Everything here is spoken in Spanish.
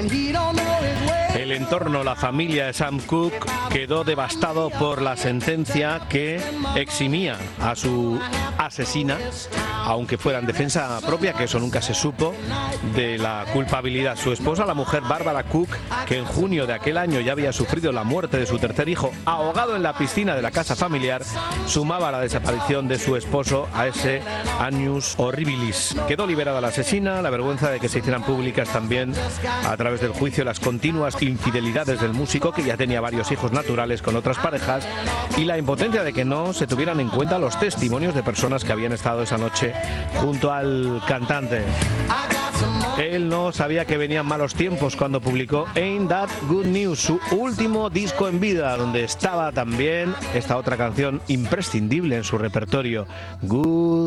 El entorno, la familia de Sam Cooke quedó devastado por la sentencia que eximía a su asesina, aunque fuera en defensa propia, que eso nunca se supo, de la culpabilidad. Su esposa, la mujer Barbara Cooke, que en junio de aquel año ya había sufrido la muerte de su tercer hijo ahogado en la piscina de la casa familiar, sumaba la desaparición de su esposo a ese annus horribilis. Quedó liberada la asesina, la vergüenza de que se hicieran públicas también a través del juicio las continuas infidelidades del músico, que ya tenía varios hijos naturales con otras parejas, y la impotencia de que no se tuvieran en cuenta los testimonios de personas que habían estado esa noche junto al cantante. Él no sabía que venían malos tiempos cuando publicó Ain't That Good News, su último disco en vida, donde estaba también esta otra canción imprescindible en su repertorio, Good